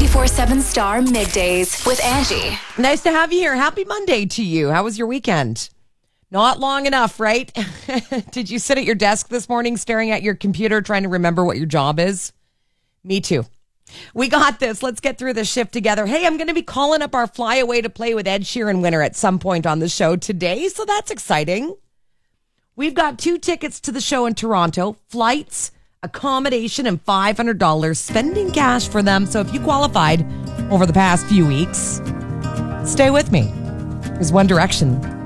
24/7 Star Middays with Angie. Nice to have you here. Happy Monday to you. How was your weekend? Not long enough, right? Did you sit at your desk this morning staring at your computer trying to remember what your job is? Me too. We got this. Let's get through this shift together. Hey, I'm going to be calling up our Fly Away to Play with Ed Sheeran winner at some point on the show today, so that's exciting. We've got 2 tickets to the show in Toronto, flights, accommodation, and $500 spending cash for them. So if you qualified over the past few weeks, stay with me. Because One Direction